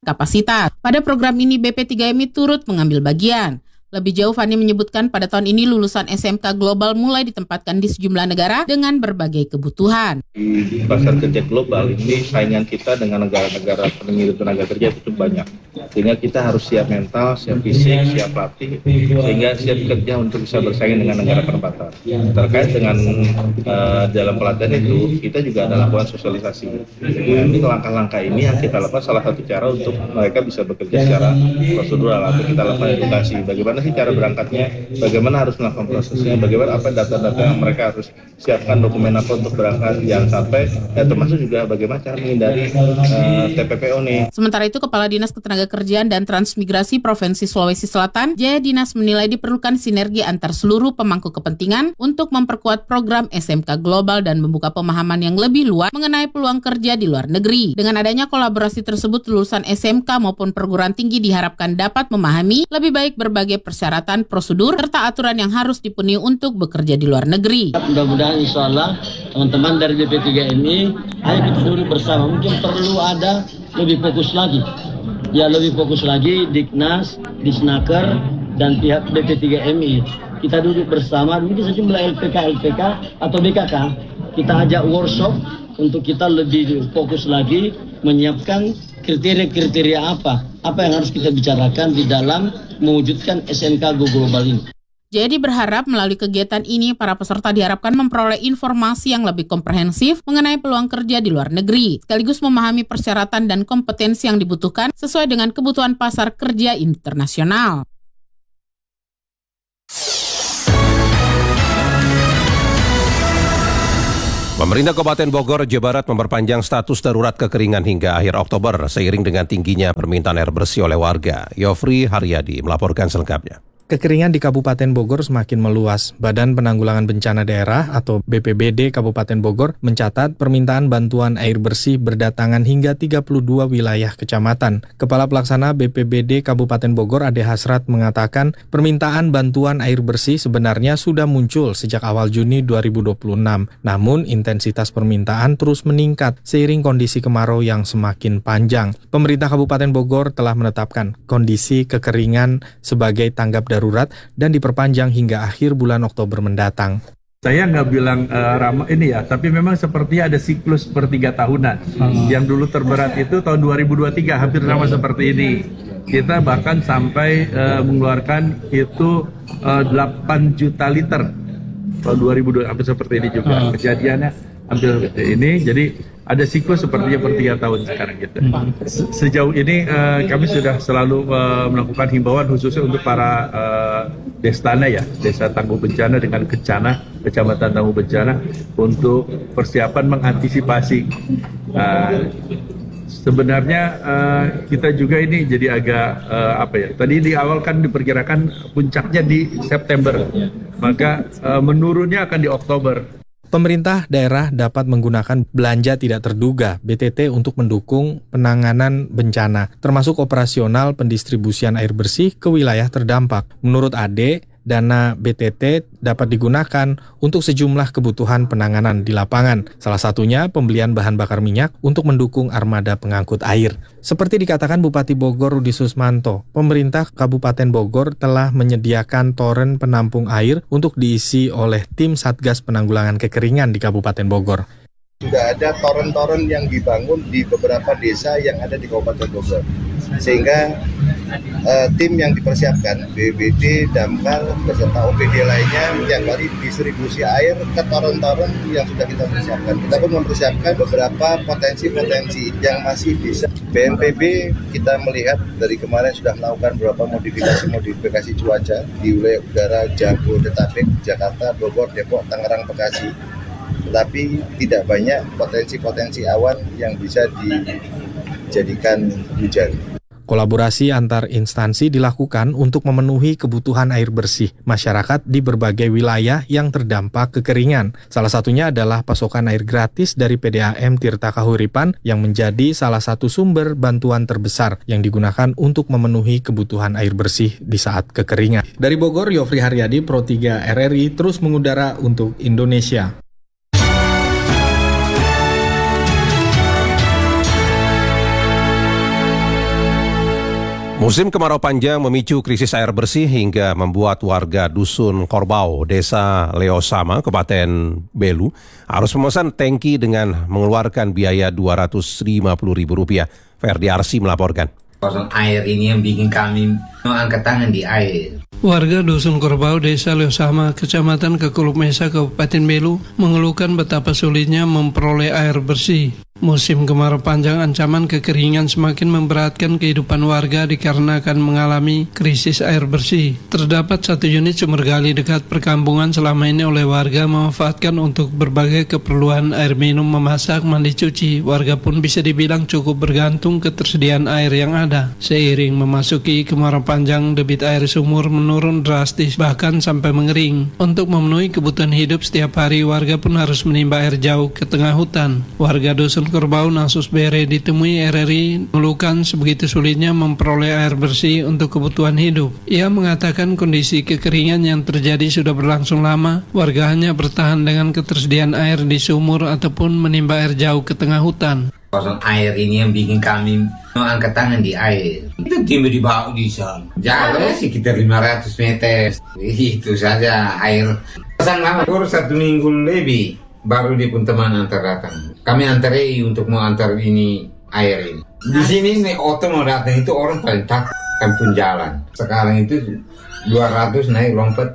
kapasitas. Pada program ini BP3MI turut mengambil bagian. Lebih jauh, Fani menyebutkan pada tahun ini lulusan SMK global mulai ditempatkan di sejumlah negara dengan berbagai kebutuhan. Di pasar kerja global ini saingan kita dengan negara-negara pengirim tenaga kerja itu banyak. Sehingga kita harus siap mental, siap fisik, siap latih, sehingga siap kerja untuk bisa bersaing dengan negara penerbangan. Terkait dengan dalam pelatihan itu, kita juga ada lakukan sosialisasi. Ini langkah-langkah ini yang kita lakukan salah satu cara untuk mereka bisa bekerja secara prosedural atau kita lakukan edukasi. Bagaimana sih cara berangkatnya, bagaimana harus melakukan prosesnya, bagaimana apa data-data yang mereka harus siapkan, dokumen apa untuk berangkat, yang sampai termasuk juga bagaimana cara menghindari TPPO nih. Sementara itu, Kepala Dinas Ketenagakerjaan dan Transmigrasi Provinsi Sulawesi Selatan, Jaya Dinas, menilai diperlukan sinergi antar seluruh pemangku kepentingan untuk memperkuat program SMK Global dan membuka pemahaman yang lebih luas mengenai peluang kerja di luar negeri. Dengan adanya kolaborasi tersebut, lulusan SMK maupun perguruan tinggi diharapkan dapat memahami lebih baik berbagai persyaratan, prosedur, serta aturan yang harus dipenuhi untuk bekerja di luar negeri. Mudah-mudahan insya Allah teman-teman dari BP3MI, ayo kita duduk bersama. Mungkin perlu ada lebih fokus lagi. Ya, lebih fokus lagi Diknas, Disnaker, dan pihak BP3MI. Kita duduk bersama, mungkin sejumlah LPK atau BKK, kita ajak workshop untuk kita lebih fokus lagi menyiapkan kriteria-kriteria apa yang harus kita bicarakan di dalam mewujudkan SMK Go Global ini. Jadi berharap melalui kegiatan ini para peserta diharapkan memperoleh informasi yang lebih komprehensif mengenai peluang kerja di luar negeri, sekaligus memahami persyaratan dan kompetensi yang dibutuhkan sesuai dengan kebutuhan pasar kerja internasional. Pemerintah Kabupaten Bogor, Jawa Barat memperpanjang status darurat kekeringan hingga akhir Oktober seiring dengan tingginya permintaan air bersih oleh warga. Yofri Haryadi melaporkan selengkapnya. Kekeringan di Kabupaten Bogor semakin meluas. Badan Penanggulangan Bencana Daerah atau BPBD Kabupaten Bogor mencatat permintaan bantuan air bersih berdatangan hingga 32 wilayah kecamatan. Kepala Pelaksana BPBD Kabupaten Bogor Ade Hasrat mengatakan permintaan bantuan air bersih sebenarnya sudah muncul sejak awal Juni 2026. Namun intensitas permintaan terus meningkat seiring kondisi kemarau yang semakin panjang. Pemerintah Kabupaten Bogor telah menetapkan kondisi kekeringan sebagai tanggap darurat dan diperpanjang hingga akhir bulan Oktober mendatang. Saya nggak bilang ramah ini ya, tapi memang sepertinya ada siklus per 3 tahunan. Yang dulu terberat itu tahun 2023, hampir sama seperti ini. Kita bahkan sampai mengeluarkan itu 8 juta liter. Tahun 2002 hampir seperti ini juga. Kejadiannya hampir ini, jadi ada siklus sepertinya per 3 tahun sekarang gitu. Sejauh ini kami sudah selalu melakukan himbauan khususnya untuk para destana ya, desa tangguh bencana dengan Kencana, kecamatan tangguh bencana untuk persiapan mengantisipasi. Sebenarnya kita juga ini jadi agak tadi di awal kan diperkirakan puncaknya di September, maka menurunnya akan di Oktober. Pemerintah daerah dapat menggunakan belanja tidak terduga BTT untuk mendukung penanganan bencana, termasuk operasional pendistribusian air bersih ke wilayah terdampak. Menurut Ade, dana BTT dapat digunakan untuk sejumlah kebutuhan penanganan di lapangan. Salah satunya pembelian bahan bakar minyak untuk mendukung armada pengangkut air. Seperti dikatakan Bupati Bogor Rudi Susmanto, pemerintah Kabupaten Bogor telah menyediakan toren penampung air untuk diisi oleh tim Satgas Penanggulangan Kekeringan di Kabupaten Bogor. Sudah ada toren-toren yang dibangun di beberapa desa yang ada di Kabupaten Bogor. Sehingga tim yang dipersiapkan, BBD, Damkar, beserta OPD lainnya, tiap hari distribusi air ke toren-toren yang sudah kita persiapkan. Kita pun mempersiapkan beberapa potensi-potensi yang masih bisa. BNPB kita melihat dari kemarin sudah melakukan beberapa modifikasi cuaca di wilayah udara Jabodetabek, Jakarta, Bogor, Depok, Tangerang, Bekasi. Tetapi tidak banyak potensi-potensi awan yang bisa dijadikan hujan. Kolaborasi antar instansi dilakukan untuk memenuhi kebutuhan air bersih masyarakat di berbagai wilayah yang terdampak kekeringan. Salah satunya adalah pasokan air gratis dari PDAM Tirta Kahuripan yang menjadi salah satu sumber bantuan terbesar yang digunakan untuk memenuhi kebutuhan air bersih di saat kekeringan. Dari Bogor, Yofri Haryadi, Pro 3 RRI terus mengudara untuk Indonesia. Musim kemarau panjang memicu krisis air bersih hingga membuat warga Dusun Korbau, Desa Leosama, Kabupaten Belu, harus memesan tangki dengan mengeluarkan biaya Rp250.000. Ferdi Arsi melaporkan. Air ini yang bikin kami angkat tangan di air. Warga Dusun Korbau, Desa Leosama, Kecamatan Kekuluk Mesa, Kabupaten Belu, mengeluhkan betapa sulitnya memperoleh air bersih. Musim kemarau panjang ancaman kekeringan semakin memberatkan kehidupan warga dikarenakan mengalami krisis air bersih. Terdapat satu unit sumber gali dekat perkampungan selama ini oleh warga memanfaatkan untuk berbagai keperluan air minum, memasak, mandi, cuci. Warga pun bisa dibilang cukup bergantung ketersediaan air yang ada. Seiring memasuki kemarau panjang, debit air sumur menurun drastis bahkan sampai mengering. Untuk memenuhi kebutuhan hidup setiap hari, warga pun harus menimba air jauh ke tengah hutan. Warga Dusun Korbau Nasus Bere ditemui RRI mengeluhkan sebegitu sulitnya memperoleh air bersih untuk kebutuhan hidup. Ia mengatakan kondisi kekeringan yang terjadi sudah berlangsung lama. Warga hanya bertahan dengan ketersediaan air di sumur ataupun menimba air jauh ke tengah hutan. Air ini yang bikin kami angkat tangan di air. Itu timber di bawah di sana. Jauh sekitar 500 meter. Itu saja air. Pesan lama baru 1 minggu lebih. Baru dia pun teman antar datang. Kami antarai untuk mau antar ini air ini. Di sini nih oto mau datang itu orang paling takut kan pun jalan. Sekarang itu 200 naik lompat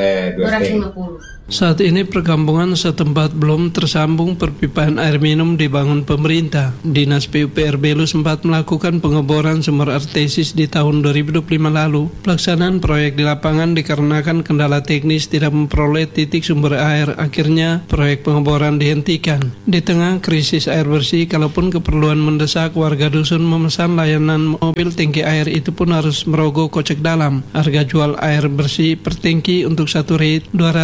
250. Saat ini perkampungan setempat belum tersambung perpipaan air minum dibangun pemerintah. Dinas PUPR Belu sempat melakukan pengeboran sumber artesis di tahun 2025 lalu. Pelaksanaan proyek di lapangan dikarenakan kendala teknis tidak memperoleh titik sumber air. Akhirnya proyek pengeboran dihentikan. Di tengah krisis air bersih, kalaupun keperluan mendesak, warga dusun memesan layanan mobil tangki air itu pun harus merogoh kocek dalam. Harga jual air bersih per tangki untuk satu rit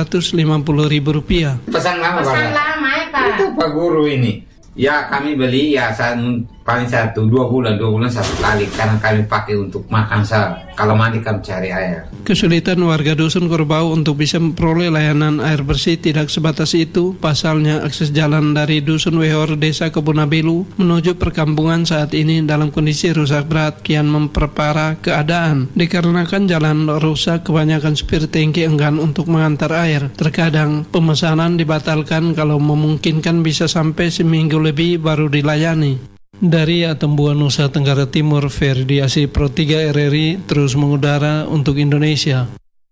Rp50.000. Pesan lama ya Pak. Itu Pak Guru ini. Ya kami beli ya paling 2 bulan satu kali karena kami pakai untuk makan kalau mandi kami cari air. Kesulitan warga Dusun Korbau untuk bisa memperoleh layanan air bersih tidak sebatas itu. Pasalnya akses jalan dari Dusun Wehor, Desa Kebunabelu menuju perkampungan saat ini dalam kondisi rusak berat kian memperparah keadaan. Dikarenakan jalan rusak, kebanyakan supir tangki enggan untuk mengantar air. Terkadang pemesanan dibatalkan kalau memungkinkan bisa sampai seminggu lebih baru dilayani. Dari Atembuan, Nusa Tenggara Timur, Ferdi Arsi, Pro 3 RRI terus mengudara untuk Indonesia.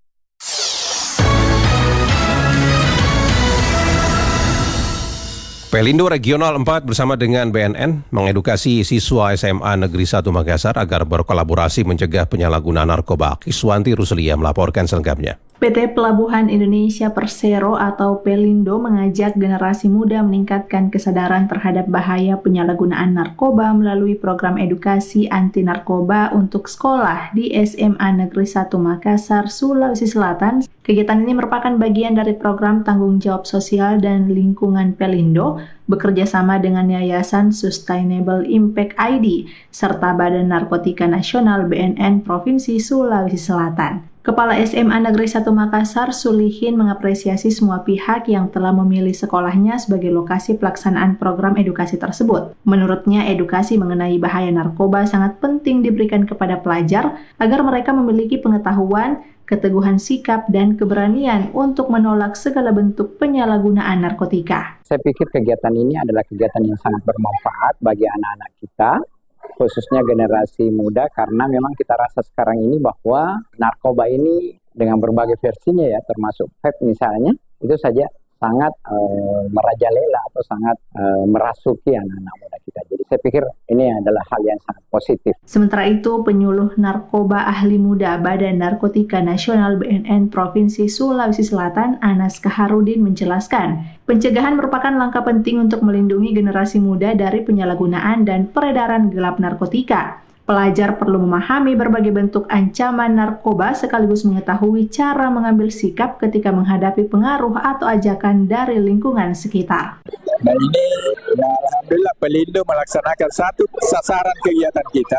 Pelindo Regional 4 bersama dengan BNN mengedukasi siswa SMA Negeri 1 Makassar agar berkolaborasi mencegah penyalahgunaan narkoba. Kiswanti Ruslia melaporkan selengkapnya. PT Pelabuhan Indonesia Persero atau Pelindo mengajak generasi muda meningkatkan kesadaran terhadap bahaya penyalahgunaan narkoba melalui program edukasi anti narkoba untuk sekolah di SMA Negeri 1 Makassar, Sulawesi Selatan. Kegiatan ini merupakan bagian dari program tanggung jawab sosial dan lingkungan Pelindo bekerja sama dengan Yayasan Sustainable Impact ID serta Badan Narkotika Nasional BNN Provinsi Sulawesi Selatan. Kepala SMA Negeri 1 Makassar, Sulihin, mengapresiasi semua pihak yang telah memilih sekolahnya sebagai lokasi pelaksanaan program edukasi tersebut. Menurutnya, edukasi mengenai bahaya narkoba sangat penting diberikan kepada pelajar agar mereka memiliki pengetahuan, keteguhan sikap, dan keberanian untuk menolak segala bentuk penyalahgunaan narkotika. Saya pikir kegiatan ini adalah kegiatan yang sangat bermanfaat bagi anak-anak kita, khususnya generasi muda, karena memang kita rasa sekarang ini bahwa narkoba ini dengan berbagai versinya ya, termasuk vape misalnya, itu saja sangat merajalela atau sangat merasuki anak-anak muda kita. Jadi saya pikir ini adalah hal yang sangat positif. Sementara itu, penyuluh narkoba ahli muda Badan Narkotika Nasional BNN Provinsi Sulawesi Selatan, Anas Kaharudin, menjelaskan, pencegahan merupakan langkah penting untuk melindungi generasi muda dari penyalahgunaan dan peredaran gelap narkotika. Pelajar perlu memahami berbagai bentuk ancaman narkoba sekaligus mengetahui cara mengambil sikap ketika menghadapi pengaruh atau ajakan dari lingkungan sekitar. Nah ini ya, alhamdulillah Pelindo melaksanakan satu sasaran kegiatan kita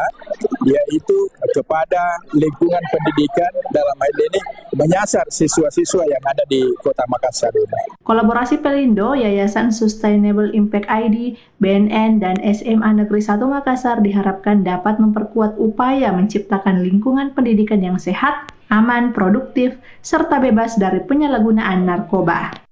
yaitu kepada lingkungan pendidikan dalam hal ini menyasar siswa-siswa yang ada di Kota Makassar ini. Kolaborasi Pelindo, Yayasan Sustainable Impact ID, BNN, dan SMA Negeri 1 Makassar diharapkan dapat memperkuat upaya menciptakan lingkungan pendidikan yang sehat, aman, produktif, serta bebas dari penyalahgunaan narkoba.